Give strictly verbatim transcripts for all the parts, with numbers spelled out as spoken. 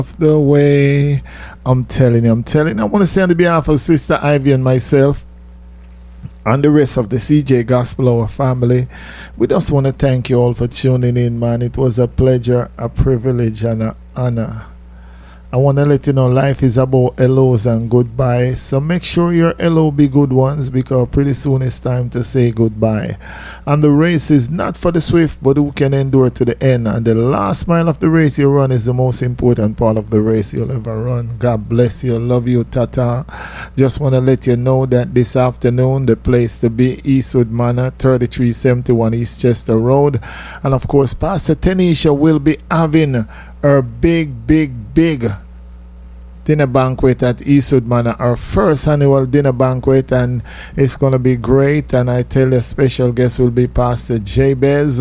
The way I'm telling you, I'm telling you, I want to say on the behalf of Sister Ivy and myself and the rest of the C J Gospel Hour family, we just want to thank you all for tuning in, man. It was a pleasure, a privilege, and an honor. I want to let you know life is about hellos and goodbyes. So make sure your hello be good ones, because pretty soon it's time to say goodbye. And the race is not for the swift, but who can endure to the end. And the last mile of the race you run is the most important part of the race you'll ever run. God bless you. Love you. Tata. Just want to let you know that this afternoon, the place to be, Eastwood Manor, thirty-three seventy-one East Chester Road. And of course, Pastor Tanisha will be having her big, big, big dinner banquet at Eastwood Manor, our first annual dinner banquet, and it's going to be great. And I tell you, special guest will be Pastor Jabez,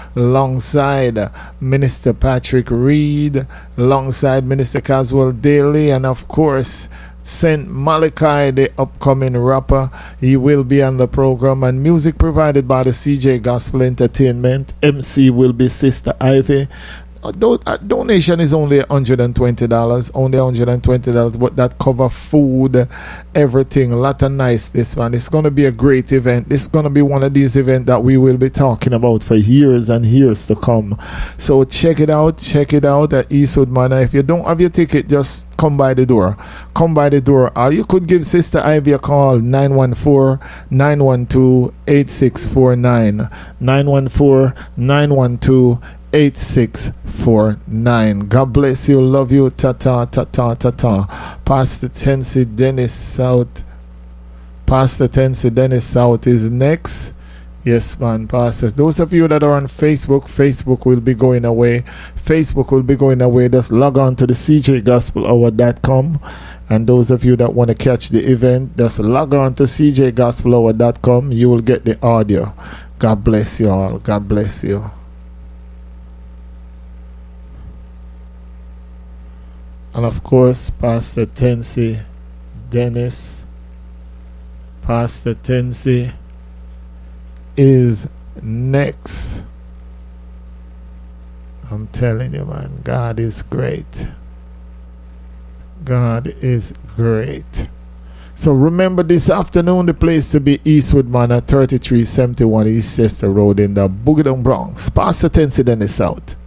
alongside Minister Patrick Reed, alongside Minister Caswell Daly, and of course Saint Malachi, the upcoming rapper. He will be on the program, and music provided by the C J Gospel Entertainment. M C will be Sister Ivy. A do- a donation is only one hundred twenty dollars, only one hundred twenty dollars, but that cover food, everything, a lot of nice this man. It's going to be a great event. This is going to be one of these events that we will be talking about for years and years to come. So check it out, check it out at Eastwood Manor. If you don't have your ticket, just come by the door. Come by the door. Or you could give Sister Ivy a call, nine one four, nine one two, eight six four nine. nine one four, nine one two, eight six four nine. God bless you. Love you. Ta ta ta ta ta ta. Pastor Tensi Dennis South. Pastor Tensi Dennis South is next. Yes, man, pastors. Those of you that are on Facebook, Facebook will be going away. Facebook will be going away. Just log on to the c j gospel hour dot com. And those of you that want to catch the event, just log on to c j gospel hour dot com. You will get the audio. God bless you all. God bless you. And of course, Pastor Tensi Dennis, Pastor Tensi is next. I'm telling you, man, God is great. God is great. So remember, this afternoon, the place to be, Eastwood Manor, thirty-three seventy-one East Chester Road in the Boogie Down Bronx. Pastor Tensi Dennis out.